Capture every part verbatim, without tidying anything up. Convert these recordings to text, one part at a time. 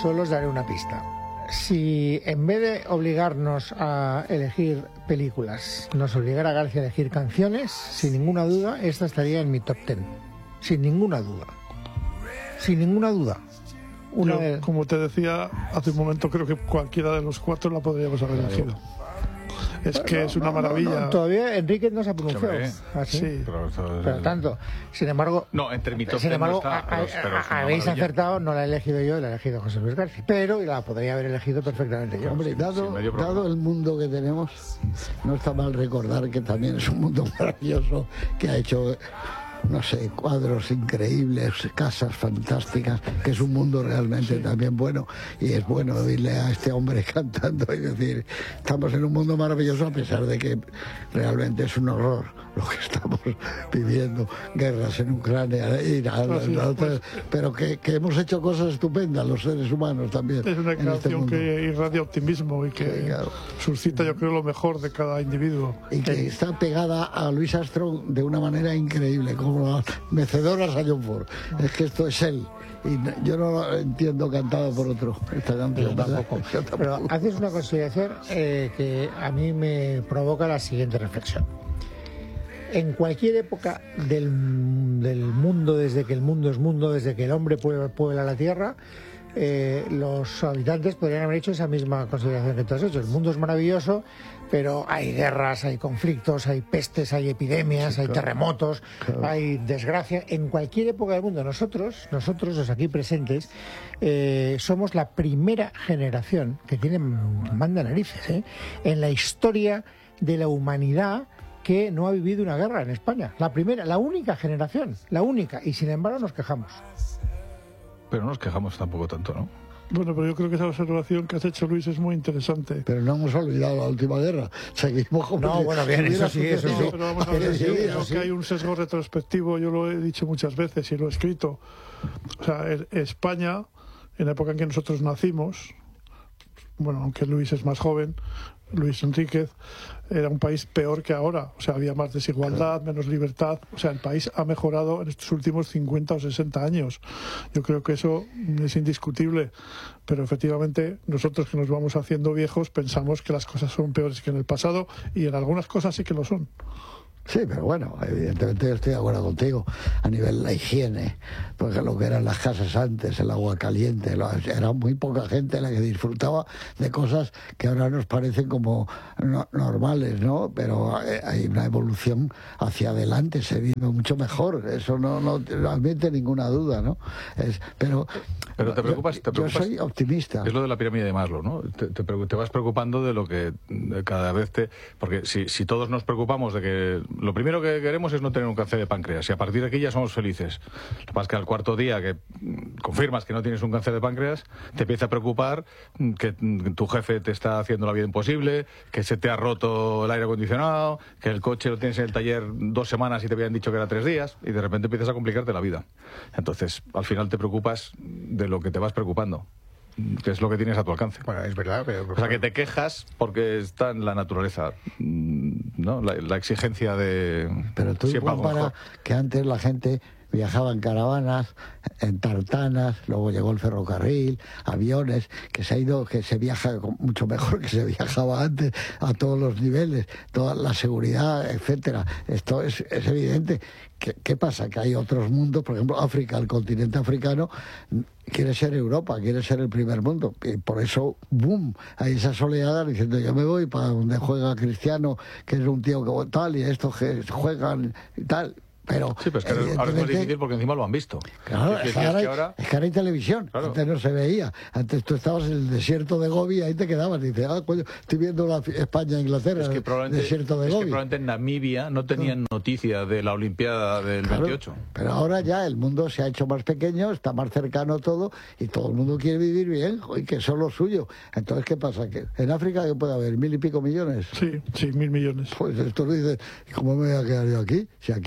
Solo os daré una pista. Si en vez de obligarnos a elegir películas, nos obligara García a elegir canciones, sin ninguna duda, esta estaría en mi top ten. Sin ninguna duda. Sin ninguna duda. Una Yo, de... como te decía hace un momento, creo que cualquiera de los cuatro la podríamos haber elegido. Es que no, es una no, maravilla. No, no, todavía Enrique no se ha pronunciado. ¿Ah, sí? Sí. Pero, pero tanto. Sin embargo, no, entre mi top sin embargo, no está, pero, pero a, a, habéis acertado, no la he elegido yo, la ha elegido José Luis García. Pero la podría haber elegido perfectamente yo. Hombre, dado, dado el mundo que tenemos, no está mal recordar que también es un mundo maravilloso, que ha hecho, no sé, cuadros increíbles, casas fantásticas, que es un mundo realmente sí. también bueno, y es bueno oírle a este hombre cantando y decir, estamos en un mundo maravilloso a pesar de que realmente es un horror lo que estamos viviendo, guerras en Ucrania, Irán, no, sí, pues, pero que, que hemos hecho cosas estupendas los seres humanos también. Es una canción este que irradia optimismo y que sí, claro. suscita, yo creo, lo mejor de cada individuo. Y que sí. está pegada a Louis Armstrong de una manera increíble, como las mecedoras a John Ford. Es que esto es él. Y yo no lo entiendo cantado por otro, esta canción. Yo tampoco. Yo tampoco. Pero haces una consideración eh, que a mí me provoca la siguiente reflexión. En cualquier época del, del mundo, desde que el mundo es mundo, desde que el hombre puebla la tierra, eh, los habitantes podrían haber hecho esa misma consideración que tú has hecho. El mundo es maravilloso, pero hay guerras, hay conflictos, hay pestes, hay epidemias, sí, claro. hay terremotos, claro. hay desgracia. En cualquier época del mundo, nosotros, nosotros los aquí presentes, eh, somos la primera generación que tiene manda narices, ¿eh? en la historia de la humanidad que no ha vivido una guerra en España. La primera, la única generación, la única, y sin embargo nos quejamos. Pero no nos quejamos tampoco tanto, ¿no? Bueno, pero yo creo que esa observación que has hecho, Luis, es muy interesante. Pero no hemos olvidado la última guerra. Seguimos como... No, bueno, bien, eso sí, eso sí. No, pero vamos a ver, yo creo que hay un sesgo retrospectivo, yo lo he dicho muchas veces y lo he escrito. O sea, España, en la época en que nosotros nacimos, bueno, aunque Luis es más joven, Luis Enríquez, era un país peor que ahora. O sea, había más desigualdad, menos libertad. O sea, el país ha mejorado en estos últimos cincuenta o sesenta años. Yo creo que eso es indiscutible. Pero efectivamente, nosotros que nos vamos haciendo viejos pensamos que las cosas son peores que en el pasado, y en algunas cosas sí que lo son. Sí, pero bueno, evidentemente yo estoy de acuerdo contigo a nivel de la higiene, porque lo que eran las casas antes, el agua caliente, lo, era muy poca gente la que disfrutaba de cosas que ahora nos parecen como no, normales, ¿no? Pero hay una evolución hacia adelante, se vive mucho mejor, eso no, no, no admite ninguna duda, ¿no? Es, pero pero te preocupas, te preocupas, yo soy optimista. Es lo de la pirámide de Maslow, ¿no? Te, te, te vas preocupando de lo que de cada vez te... Porque si, si todos nos preocupamos de que lo primero que queremos es no tener un cáncer de páncreas, y a partir de aquí ya somos felices. Lo que pasa es que al cuarto día que confirmas que no tienes un cáncer de páncreas, te empieza a preocupar que tu jefe te está haciendo la vida imposible, que se te ha roto el aire acondicionado, que el coche lo tienes en el taller dos semanas y te habían dicho que era tres días, y de repente empiezas a complicarte la vida. Entonces, al final te preocupas de lo que te vas preocupando, que es lo que tienes a tu alcance. Bueno, es verdad, pero... O sea, que te quejas porque está en la naturaleza, ¿no? La, la exigencia de... Pero tú comparas que antes la gente viajaba en caravanas, en tartanas, luego llegó el ferrocarril, aviones, que se ha ido, que se viaja mucho mejor que se viajaba antes, a todos los niveles, toda la seguridad, etcétera. Esto es, es evidente. ¿Qué, ¿Qué pasa? Que hay otros mundos, por ejemplo, África, el continente africano quiere ser Europa, quiere ser el primer mundo, y por eso, boom, hay esas oleadas diciendo yo me voy para donde juega Cristiano, que es un tío que tal, y estos que juegan y tal. Pero, sí, pero es que ahora es más difícil porque encima lo han visto. Claro, es, es, que ahora hay, ahora... es que ahora hay televisión, claro. Antes no se veía. Antes tú estabas en el desierto de Gobi y ahí te quedabas y dices, ah, coño, estoy viendo la España, Inglaterra, es que probablemente, el desierto de es Gobi. Que probablemente en Namibia no tenían claro. noticia de la Olimpiada del claro, veintiocho. Pero ahora ya el mundo se ha hecho más pequeño, está más cercano todo y todo el mundo quiere vivir bien y que eso es lo suyo. Entonces, ¿qué pasa? ¿Que en África que puede haber mil y pico millones? Sí, sí, mil millones. Pues esto lo dices, ¿cómo me voy a quedar yo aquí? Si aquí no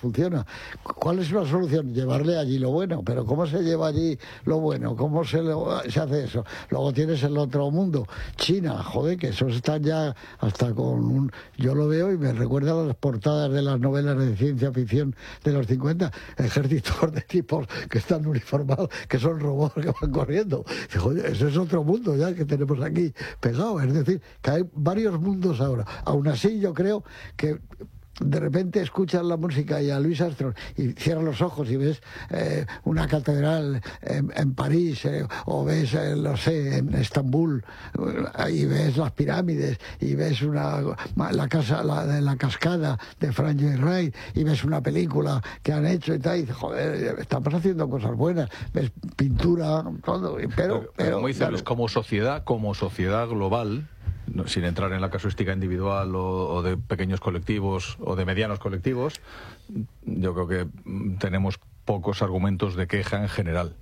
funciona. ¿Cuál es la solución? Llevarle allí lo bueno. Pero ¿cómo se lleva allí lo bueno? ¿Cómo se, lo, se hace eso? Luego tienes el otro mundo, China, joder, que esos están ya hasta con un... Yo lo veo y me recuerda a las portadas de las novelas de ciencia ficción de los cincuenta, ejércitos de tipos que están uniformados, que son robots que van corriendo. Y, joder, eso es otro mundo ya que tenemos aquí pegado. Es decir, que hay varios mundos ahora. Aún así, yo creo que de repente escuchas la música y a Louis Armstrong y cierras los ojos y ves eh, una catedral en, en París eh, o ves, eh, no sé, en Estambul eh, y ves las pirámides y ves una la casa la, de la cascada de Frank Lloyd Wright y ves una película que han hecho y tal y dices, joder, estamos haciendo cosas buenas, ves pintura, todo, pero, pero, pero, pero como dices, claro, como sociedad, como sociedad global, no, sin entrar en la casuística individual o, o de pequeños colectivos o de medianos colectivos, yo creo que tenemos pocos argumentos de queja en general.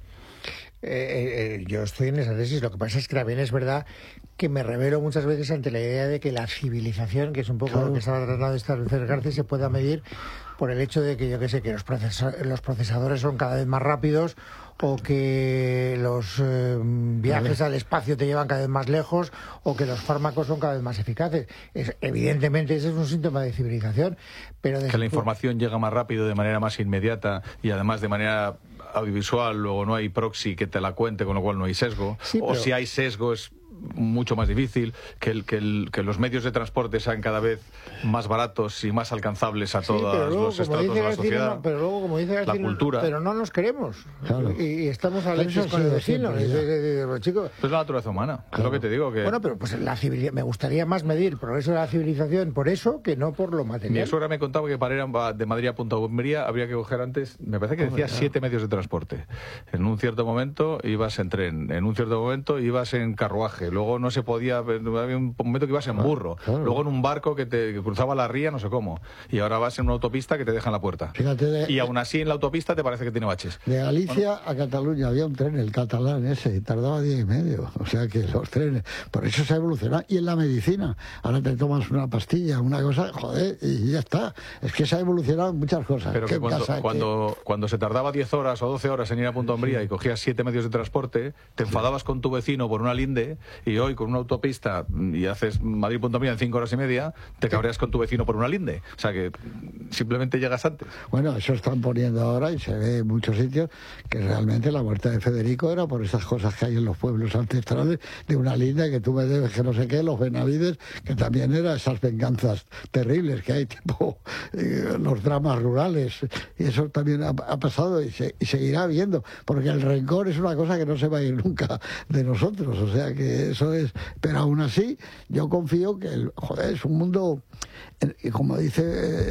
Eh, eh, yo estoy en esa tesis. Lo que pasa es que también es verdad que me revelo muchas veces ante la idea de que la civilización, que es un poco claro. lo que estaba tratando de establecer García, se pueda medir por el hecho de que yo que sé que los, procesa los procesadores son cada vez más rápidos o que los eh, viajes al espacio te llevan cada vez más lejos o que los fármacos son cada vez más eficaces. Es, evidentemente ese es un síntoma de civilización, pero después... que la información llega más rápido, de manera más inmediata y además de manera audiovisual, luego no hay proxy que te la cuente, con lo cual no hay sesgo, sí, pero... o si hay sesgo es mucho más difícil, que, el, que, el, que los medios de transporte sean cada vez más baratos y más alcanzables a todos sí, los estratos de la sociedad. No, pero luego, como dice García, la cultura. Pero no nos queremos. Claro. Y, y estamos a leches con el vecino. Chicos. Es la naturaleza humana, claro. Es lo que te digo. Que... Bueno, pero pues la civilización, me gustaría más medir el progreso de la civilización por eso que no por lo material. Mi suegra me contaba que para ir de Madrid a Punta Umbría habría que coger antes, me parece que decía, oh, siete medios de transporte. En un cierto momento ibas en tren, en un cierto momento ibas en carruaje, luego no se podía, había un momento que ibas en burro, claro. Luego en un barco que te que cruzaba la ría, no sé cómo, y ahora vas en una autopista que te deja en la puerta. Fíjate de, y aún así en la autopista te parece que tiene baches. De Galicia bueno. a Cataluña había un tren, el catalán ese, y tardaba diez y medio, o sea que los trenes, por eso se ha evolucionado. Y en la medicina, ahora te tomas una pastilla, una cosa, joder, y ya está. Es que se ha evolucionado en muchas cosas. Pero que cuando, cuando, que... cuando se tardaba diez horas o doce horas en ir a Punta Umbría sí. y cogías siete medios de transporte, te enfadabas sí. con tu vecino por una linde, y hoy con una autopista y haces Madrid-Punta Umbría en cinco horas y media, te cabreas con tu vecino por una linde. O sea que simplemente llegas antes. Bueno, eso están poniendo ahora y se ve en muchos sitios que realmente la muerte de Federico era por esas cosas que hay en los pueblos ancestrales de una linde que tú me debes que no sé qué, los Benavides, que también eran esas venganzas terribles que hay, tipo eh, los dramas rurales, y eso también ha, ha pasado y, se, y seguirá habiendo, porque el rencor es una cosa que no se va a ir nunca de nosotros, o sea que eso es, pero aún así yo confío que el, joder, es un mundo, y como dice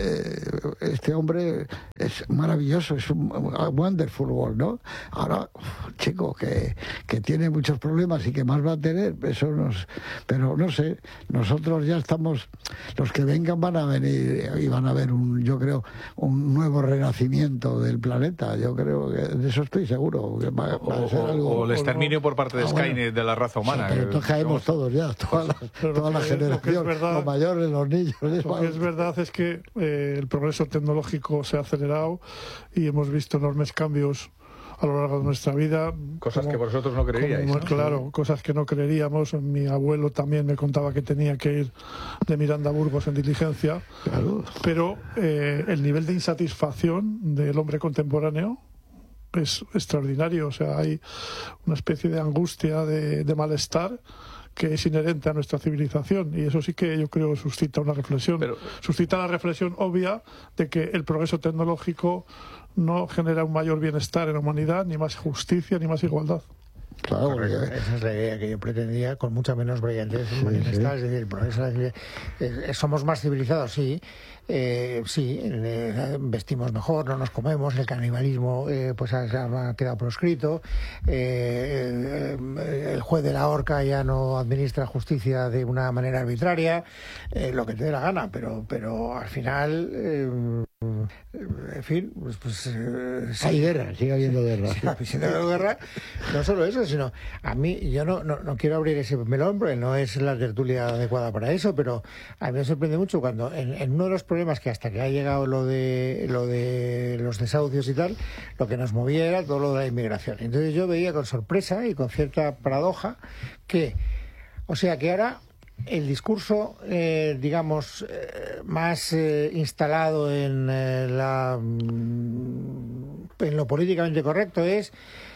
este hombre, es maravilloso, es un wonderful world, ¿no? Ahora, chico, que, que tiene muchos problemas y que más va a tener, eso nos, pero no sé, nosotros ya estamos, los que vengan van a venir y van a ver un, yo creo, un nuevo renacimiento del planeta, yo creo que de eso estoy seguro, que va, va a ser algo, o el exterminio o, por parte de ah, Skynet bueno, de la raza humana. Sí, pero entonces caemos todos ya, toda la, toda la generación, verdad, los mayores, los niños. Lo que es verdad es que eh, el progreso tecnológico se ha acelerado y hemos visto enormes cambios a lo largo de nuestra vida. Cosas como, que vosotros no creeríais. Como, ¿no? Claro, cosas que no creeríamos. Mi abuelo también me contaba que tenía que ir de Miranda a Burgos en diligencia. Claro. Pero eh, el nivel de insatisfacción del hombre contemporáneo es extraordinario. O sea, hay una especie de angustia, de, de malestar que es inherente a nuestra civilización, y eso sí que yo creo suscita una reflexión, Pero... suscita la reflexión obvia de que el progreso tecnológico no genera un mayor bienestar en la humanidad, ni más justicia, ni más igualdad. Claro, porque esa es la idea que yo pretendía, con mucha menos brillantez sí, manifestar, sí. Es decir, el progreso de la, somos más civilizados, sí, eh, sí, eh, vestimos mejor, no nos comemos, el canibalismo eh, pues ha, ha quedado proscrito, eh, eh, el juez de la horca ya no administra justicia de una manera arbitraria, eh, lo que te dé la gana, pero, pero al final, eh, en fin, pues, pues eh, hay sí, guerra, sigue habiendo guerra. Sigue habiendo guerra, no solo eso, sino sino a mí, yo no, no, no quiero abrir ese melón, porque no es la tertulia adecuada para eso, pero a mí me sorprende mucho cuando en, en uno de los problemas que hasta que ha llegado lo de lo de los desahucios y tal, lo que nos movía era todo lo de la inmigración. Entonces yo veía con sorpresa y con cierta paradoja que, o sea, que ahora el discurso, eh, digamos, eh, más eh, instalado en, eh, la, en lo políticamente correcto es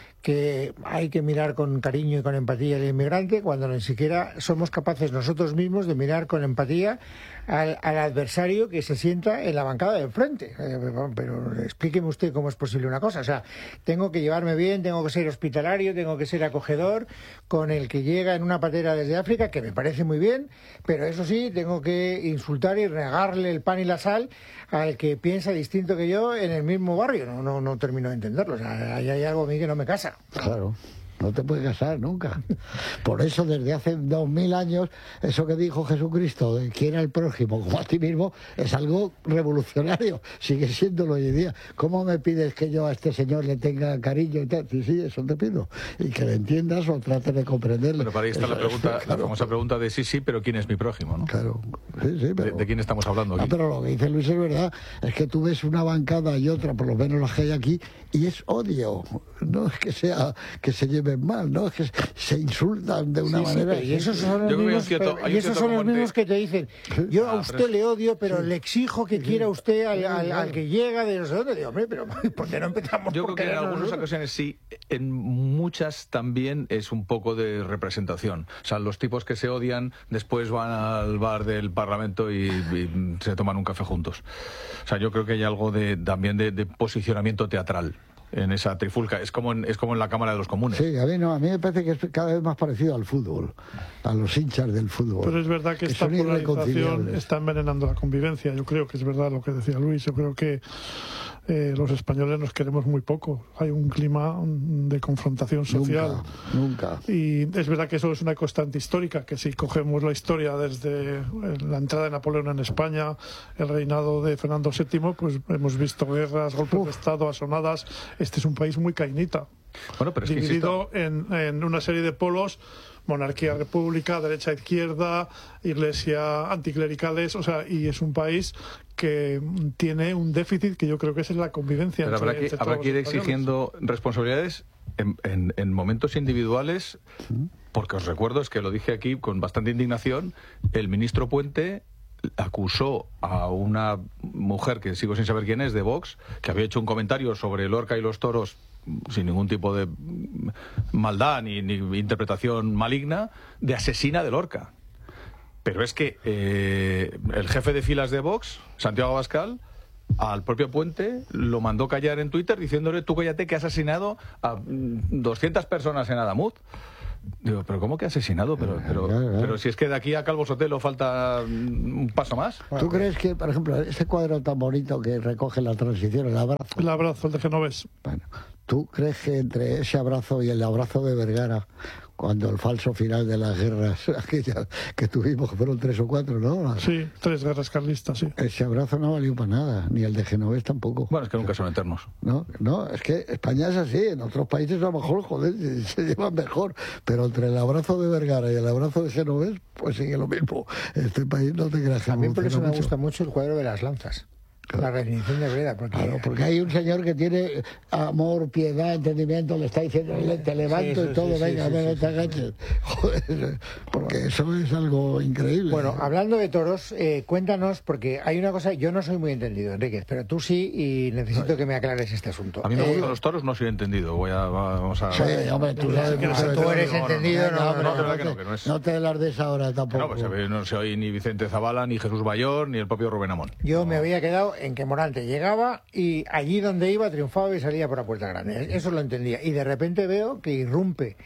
que hay que mirar con cariño y con empatía al inmigrante, cuando ni siquiera somos capaces nosotros mismos de mirar con empatía al, al adversario que se sienta en la bancada de enfrente. Eh, pero explíqueme usted cómo es posible una cosa. O sea, tengo que llevarme bien, tengo que ser hospitalario, tengo que ser acogedor con el que llega en una patera desde África, que me parece muy bien, pero eso sí, tengo que insultar y regarle el pan y la sal al que piensa distinto que yo en el mismo barrio. No, no, no termino de entenderlo. O sea, ahí hay algo a mí que no me casa. Claro, no te puedes casar nunca. Por eso desde hace dos mil años eso que dijo Jesucristo de quiera al prójimo como a ti mismo es algo revolucionario, sigue siéndolo hoy en día. ¿Cómo me pides que yo a este señor le tenga cariño y tal? Sí, sí, eso te pido, y que le entiendas o trates de comprenderle. Pero para ahí está eso, la pregunta, claro, la famosa pregunta de sí, sí, pero ¿quién es mi prójimo? ¿No? Claro, sí, sí, pero... ¿De, de quién estamos hablando aquí? Ah, pero lo que dice Luis es verdad, es que tú ves una bancada y otra, por lo menos las que hay aquí, y es odio, no es que sea que se lleven mal, no es que se insultan de una sí, manera. Sí, y esos son los mismos, cierto, pero, y esos son los mismos que te dicen, yo ah, a usted es... le odio, pero sí. le exijo que sí. quiera usted al, al, al que llega de no sé dónde. Digo, hombre, pero ¿por qué no empezamos? Yo creo que en algunas nosotros? ocasiones sí, en muchas también es un poco de representación. O sea, los tipos que se odian después van al bar del Parlamento y, y se toman un café juntos. O sea, yo creo que hay algo de también de, de posicionamiento teatral en esa trifulca. Es como en, es como en la Cámara de los Comunes. Sí, a mí no, a mí me parece que es cada vez más parecido al fútbol, a los hinchas del fútbol. Pero es verdad que, que esta polarización está envenenando la convivencia. Yo creo que es verdad lo que decía Luis. Yo creo que eh, los españoles nos queremos muy poco. Hay un clima de confrontación social. Nunca, nunca. Y es verdad que eso es una constante histórica, que si cogemos la historia desde la entrada de Napoleón en España, el reinado de Fernando séptimo, pues hemos visto guerras, golpes Uf. de Estado, asonadas. Este es un país muy cainita. Bueno, pero es que dividido en, en una serie de polos: monarquía, república, derecha, izquierda, iglesia, anticlericales, o sea, y es un país que tiene un déficit que yo creo que es en la convivencia. Pero entre, habrá que, entre habrá que ir exigiendo responsabilidades en, en, en momentos individuales, porque os recuerdo, es que lo dije aquí con bastante indignación, el ministro Puente acusó a una mujer que sigo sin saber quién es, de Vox, que había hecho un comentario sobre Lorca y los toros sin ningún tipo de maldad ni, ni interpretación maligna, de asesina de Lorca. Pero es que eh, el jefe de filas de Vox, Santiago Abascal, al propio Puente lo mandó callar en Twitter diciéndole: tú cállate, que has asesinado a doscientas personas en Adamuz. Digo, ¿pero cómo que ha asesinado? Pero, pero, pero si es que de aquí a Calvo Sotelo falta un paso más. ¿Tú crees que, por ejemplo, ese cuadro tan bonito que recoge la transición, el abrazo? El abrazo, el de Genovés. Bueno, ¿tú crees que entre ese abrazo y el abrazo de Vergara, cuando el falso final de las guerras aquellas que tuvimos, que fueron tres o cuatro, ¿no? Sí, tres guerras carlistas, sí. Ese abrazo no valió para nada, ni el de Genovés tampoco. Bueno, es que nunca son eternos. No, no, es que España es así, en otros países a lo mejor, joder, se llevan mejor, pero entre el abrazo de Vergara y el abrazo de Genovés, pues sigue lo mismo. Este país no te creas que a mí por eso me mucho. gusta mucho el cuadro de las lanzas. La definición de Breda, porque... Claro, porque hay un señor que tiene amor, piedad, entendimiento, le está diciendo, te levanto sí, y todo, sí, venga, sí, venga, sí, no te agaches. Joder, porque eso es algo increíble. Bueno, hablando de toros, eh, cuéntanos, porque hay una cosa, yo no soy muy entendido, Enríquez, pero tú sí, y necesito no, que me aclares este asunto. A mí me eh, gustan los toros, no soy entendido, voy a, vamos a... Sí, hombre, tú, sabes, que no, sabes, tú eres no, entendido, no, no, no, no, no, no, no, no, no te alardes ahora tampoco. No, pues, no soy ni Vicente Zavala, ni Jesús Bayón, ni el propio Rubén Amón. Yo no. me había quedado en que Morante llegaba y allí donde iba triunfaba y salía por la puerta grande. Eso lo entendía. Y de repente veo que irrumpe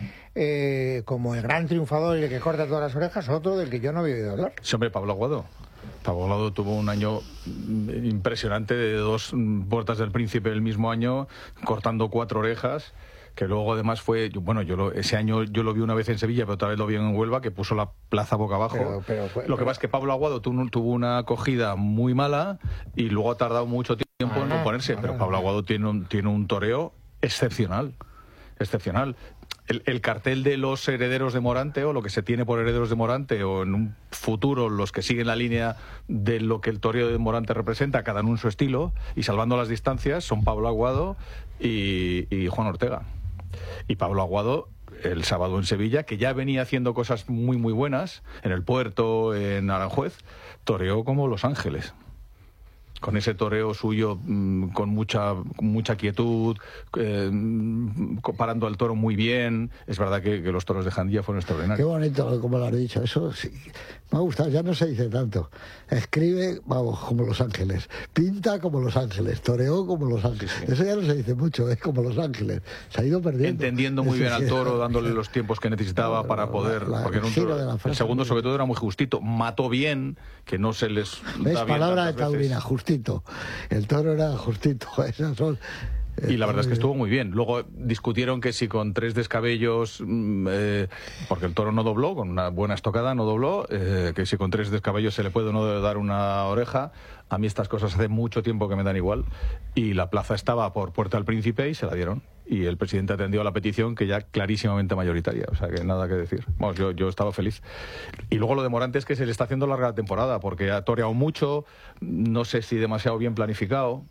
eh, como el gran triunfador y el que corta todas las orejas, otro del que yo no había oído hablar. Sí, hombre, Pablo Aguado. Pablo Aguado tuvo un año impresionante de dos puertas del Príncipe el mismo año, cortando cuatro orejas, que luego además fue, bueno, yo lo, ese año yo lo vi una vez en Sevilla, pero otra vez lo vi en Huelva, que puso la plaza boca abajo. Pero, pero, pero, lo que pasa es que Pablo Aguado tuvo, tuvo una acogida muy mala y luego ha tardado mucho tiempo ah, en ponerse, ah, pero Pablo Aguado tiene un, tiene un toreo excepcional, excepcional. el, el cartel de los herederos de Morante, o lo que se tiene por herederos de Morante, o en un futuro los que siguen la línea de lo que el toreo de Morante representa, cada uno en su estilo, y salvando las distancias, son Pablo Aguado y, y Juan Ortega. Y Pablo Aguado, el sábado en Sevilla, que ya venía haciendo cosas muy muy buenas, en el Puerto, en Aranjuez, toreó como Los Ángeles. Con ese toreo suyo, mmm, con mucha mucha quietud, eh, parando al toro muy bien. Es verdad que, que los toros de Jandía fueron extraordinarios. Qué bonito, como lo has dicho. Eso sí, me ha gustado, ya no se dice tanto. Escribe, vamos, como Los Ángeles. Pinta como Los Ángeles. Toreó como Los Ángeles. Sí, sí. Eso ya no se dice mucho, es como Los Ángeles. Se ha ido perdiendo. Entendiendo muy bien al toro, dándole los tiempos que necesitaba para poder... La, la, porque en un toro, el segundo, sobre todo, era muy justito. Mató bien, que no se les... Es palabra de taurina, justito. El toro era justito. Esas son... Y la verdad es que estuvo muy bien. Luego discutieron que si con tres descabellos, eh, porque el toro no dobló, con una buena estocada no dobló, eh, que si con tres descabellos se le puede o no dar una oreja. A mí estas cosas hace mucho tiempo que me dan igual. Y la plaza estaba por Puerta del Príncipe y se la dieron. Y el presidente atendió a la petición, que ya clarísimamente mayoritaria. O sea, que nada que decir. Vamos, yo, yo estaba feliz. Y luego lo de Morante es que se le está haciendo larga temporada, porque ha toreado mucho, no sé si demasiado bien planificado.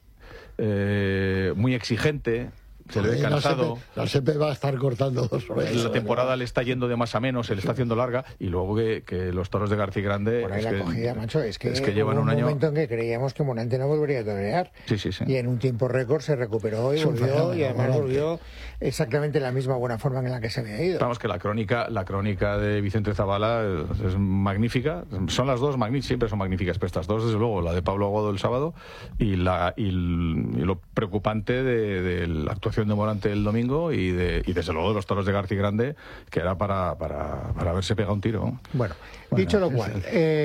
Eh, muy exigente, se le ve cansado. La S P va a estar cortando dos horas. La temporada le está yendo de más a menos, se le está haciendo larga, y luego que, que los toros de García Grande... Por ahí es la que, cogida, macho, es que, es que llevan hubo un, un año... momento en que creíamos que Morante no volvería a torear. Sí, sí, sí. Y en un tiempo récord se recuperó y volvió, y además volvió exactamente la misma buena forma en la que se había ido. Vamos, que la crónica la crónica de Vicente Zavala es, es magnífica. Son las dos magníficas, siempre son magníficas, pero estas dos, desde luego, la de Pablo Aguado el sábado y, la, y, el, y lo preocupante de, de la actuación de Morante el domingo y, de, y desde luego de los toros de García Grande, que era para, para, para haberse pegado un tiro. Bueno, bueno dicho lo cual,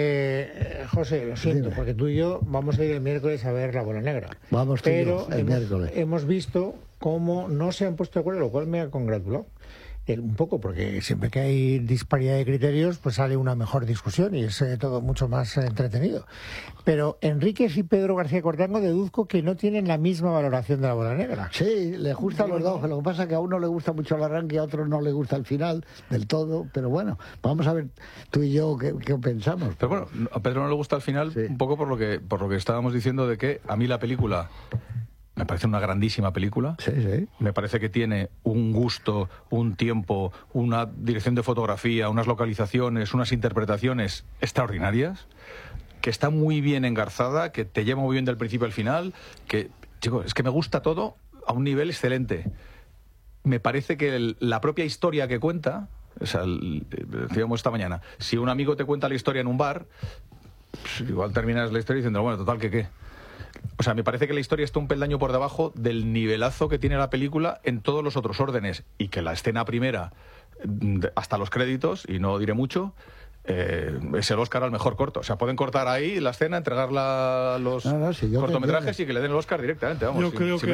eh, José, lo siento, dime, porque tú y yo vamos a ir el miércoles a ver La Bola Negra. Vamos pero el hemos, miércoles. Hemos visto cómo no se han puesto de acuerdo, lo cual me ha congratulado. El, un poco, porque siempre que hay disparidad de criterios, pues sale una mejor discusión y es eh, todo mucho más eh, entretenido. Pero Enríquez y Pedro García Cortango deduzco que no tienen la misma valoración de La Bola Negra. Sí, les gusta a los dos, lo que pasa es que a uno le gusta mucho el arranque y a otro no le gusta el final del todo, pero bueno, vamos a ver tú y yo qué, qué pensamos. Pero bueno, a Pedro no le gusta el final, sí, un poco por lo que por lo que estábamos diciendo de que a mí la película... Me parece una grandísima película. Sí, sí. Me parece que tiene un gusto, un tiempo, una dirección de fotografía, unas localizaciones, unas interpretaciones extraordinarias, que está muy bien engarzada, que te lleva muy bien del principio al final, que, chicos, es que me gusta todo a un nivel excelente. Me parece que el, la propia historia que cuenta, o sea, el, decíamos esta mañana, si un amigo te cuenta la historia en un bar, pues igual terminas la historia diciendo, bueno, total, que qué. O sea, me parece que la historia está un peldaño por debajo del nivelazo que tiene la película en todos los otros órdenes, y que la escena primera, hasta los créditos, y no diré mucho, eh, es el Oscar al mejor corto. O sea, pueden cortar ahí la escena, entregarla a los no, no, si cortometrajes yo, yo... y que le den el Oscar directamente. Vamos, yo si, creo si que